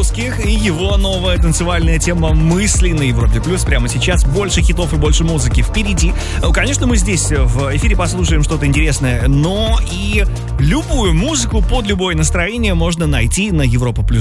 Русских и его новая танцевальная тема «Мысли» на Европе Плюс. Прямо сейчас больше хитов и больше музыки впереди. Конечно, мы здесь в эфире послушаем что-то интересное, но и любую музыку под любое настроение можно найти на Европа Плюс